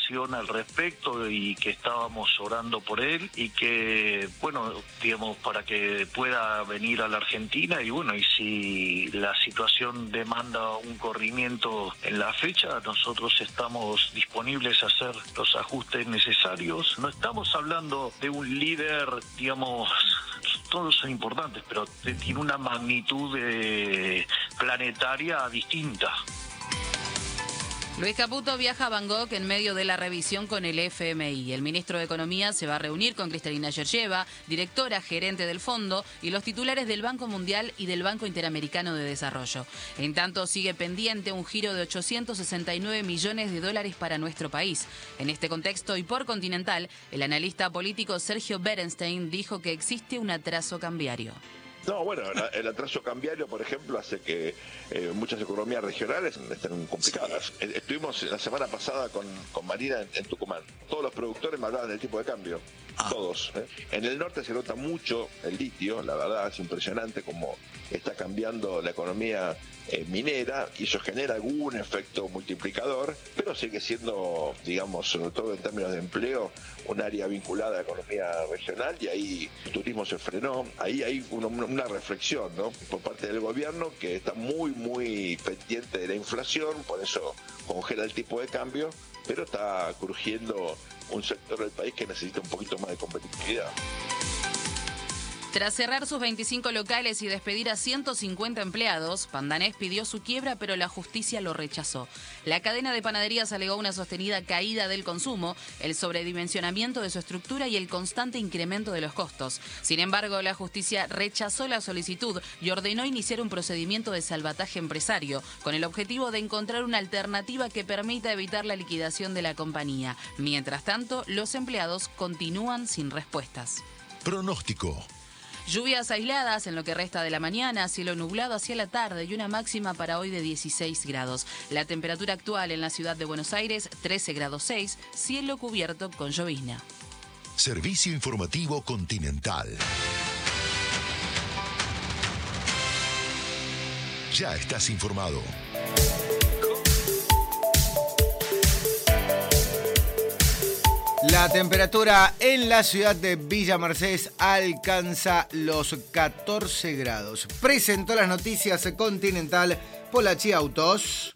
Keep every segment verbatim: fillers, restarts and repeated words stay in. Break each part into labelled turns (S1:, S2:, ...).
S1: información al respecto y que estábamos orando por él y que, bueno, digamos, para que pueda venir a la Argentina y bueno, y si la situación demanda un corrimiento en la fecha, nosotros estamos disponibles a hacer los ajustes necesarios. No estamos hablando de un líder, digamos, todos son importantes, pero tiene una magnitud eh, planetaria distinta.
S2: Luis Caputo viaja a Bangkok en medio de la revisión con el F M I. El ministro de Economía se va a reunir con Cristalina Georgieva, directora gerente del fondo, y los titulares del Banco Mundial y del Banco Interamericano de Desarrollo. En tanto, sigue pendiente un giro de ochocientos sesenta y nueve millones de dólares para nuestro país. En este contexto y por Continental, el analista político Sergio Berenstein dijo que existe un atraso cambiario.
S3: No, bueno, el atraso cambiario, por ejemplo, hace que eh, muchas economías regionales estén complicadas. Estuvimos la semana pasada con, con Marina en, en Tucumán. Todos los productores me hablaban del tipo de cambio. Ah. Todos. ¿eh? En el norte se nota mucho el litio, la verdad es impresionante cómo está cambiando la economía eh, minera y eso genera algún efecto multiplicador, pero sigue siendo, digamos, sobre todo en términos de empleo, un área vinculada a la economía regional y ahí el turismo se frenó. Ahí hay una, una reflexión, ¿no?, por parte del gobierno que está muy, muy pendiente de la inflación, por eso congela el tipo de cambio, pero está crujiendo un sector del país que necesita un poquito más de competitividad.
S2: Tras cerrar sus veinticinco locales y despedir a ciento cincuenta empleados, Pandanés pidió su quiebra, pero la justicia lo rechazó. La cadena de panaderías alegó una sostenida caída del consumo, el sobredimensionamiento de su estructura y el constante incremento de los costos. Sin embargo, la justicia rechazó la solicitud y ordenó iniciar un procedimiento de salvataje empresario, con el objetivo de encontrar una alternativa que permita evitar la liquidación de la compañía. Mientras tanto, los empleados continúan sin respuestas.
S4: Pronóstico.
S2: Lluvias aisladas en lo que resta de la mañana, cielo nublado hacia la tarde y una máxima para hoy de dieciséis grados. La temperatura actual en la ciudad de Buenos Aires, trece grados seis, cielo cubierto con llovizna.
S4: Servicio informativo Continental. Ya estás informado.
S5: La temperatura en la ciudad de Villa Mercedes alcanza los catorce grados. Presentó las noticias Continental Polachi Autos.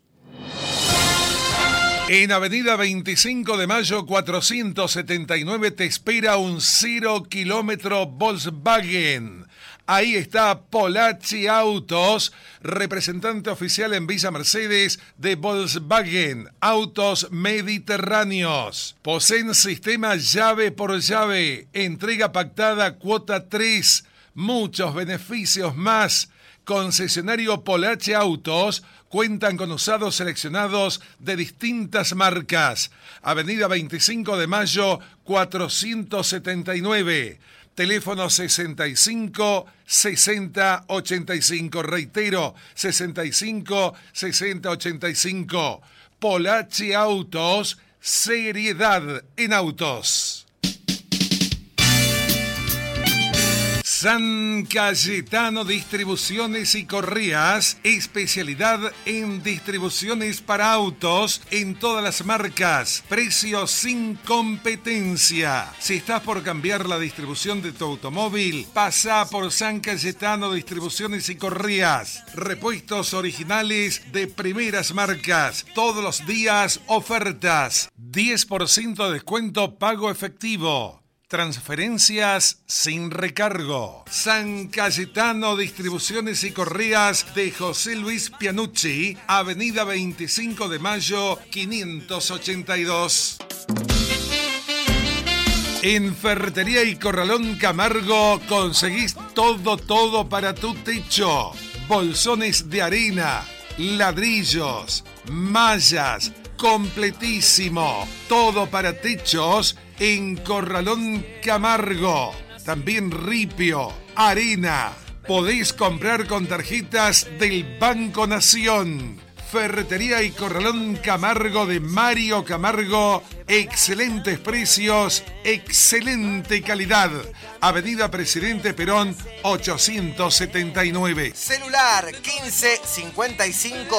S6: En Avenida veinticinco de Mayo cuatrocientos setenta y nueve te espera un cero kilómetro Volkswagen. Ahí está Polachi Autos, representante oficial en Villa Mercedes de Volkswagen, autos mediterráneos. Poseen sistema llave por llave, entrega pactada cuota tres, muchos beneficios más. Concesionario Polachi Autos, cuentan con usados seleccionados de distintas marcas. Avenida veinticinco de Mayo cuatrocientos setenta y nueve. Teléfono sesenta y cinco sesenta ochenta y cinco. Reitero, sesenta y cinco sesenta ochenta y cinco. Polachi Autos, seriedad en autos. San Cayetano Distribuciones y Correas, especialidad en distribuciones para autos en todas las marcas, precios sin competencia. Si estás por cambiar la distribución de tu automóvil, pasa por San Cayetano Distribuciones y Correas. Repuestos originales de primeras marcas, todos los días ofertas, diez por ciento de descuento pago efectivo. Transferencias sin recargo. San Cayetano Distribuciones y Correas de José Luis Pianucci, Avenida veinticinco de Mayo, quinientos ochenta y dos. En Ferretería y Corralón Camargo conseguís todo, todo para tu techo. Bolsones de arena, ladrillos, mallas, completísimo. Todo para techos en Corralón Camargo. También ripio, arena. Podéis comprar con tarjetas del Banco Nación. Ferretería y Corralón Camargo de Mario Camargo. Excelentes precios, excelente calidad. Avenida Presidente Perón ochocientos setenta y nueve.
S5: Celular quince cincuenta y cinco